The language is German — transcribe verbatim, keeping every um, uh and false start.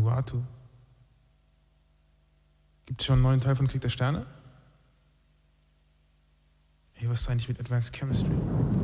Uatu. Gibt es schon einen neuen Teil von Krieg der Sterne? Ey, was ist eigentlich mit Advanced Chemistry?